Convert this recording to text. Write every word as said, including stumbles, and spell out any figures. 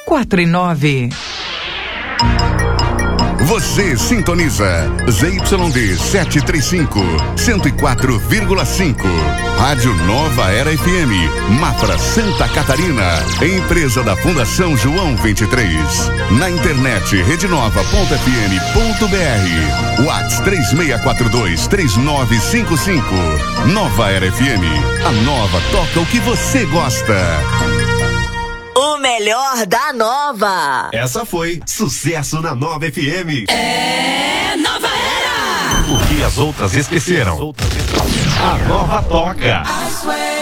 quatro e nove. Você sintoniza Z Y D setecentos e trinta e cinco, cento e quatro vírgula cinco. Rádio Nova Era F M, Mafra, Santa Catarina. Empresa da Fundação João vinte e três. Na internet redenova ponto f m ponto b r. WhatsApp três seis quatro dois, três nove cinco cinco. Nova Era F M. A nova toca o que você gosta. O melhor da Nova. Essa foi sucesso na Nova F M. É Nova Era. O que as outras esqueceram. A Nova toca.